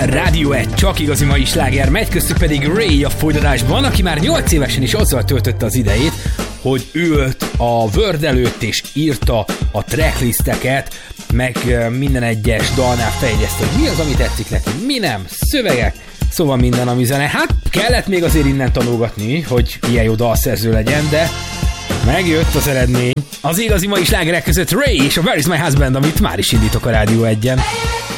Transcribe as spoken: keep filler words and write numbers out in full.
Rádió egy csak igazi mai sláger, megy köztük pedig Ray a folytatásban, aki már nyolc évesen is azzal töltötte az idejét, hogy ült a Word előtt és írta a tracklisteket, meg minden egyes dalnál fejlesztő, hogy mi az, ami tetszik neki, mi nem, szövegek, szóval minden, ami zene. Hát kellett még azért innen tanulgatni, hogy ilyen jó dalszerző legyen, de megjött az eredmény. Az igazi mai slágerek között Ray és a Where is my husband, amit már is indítok a Rádió egyen.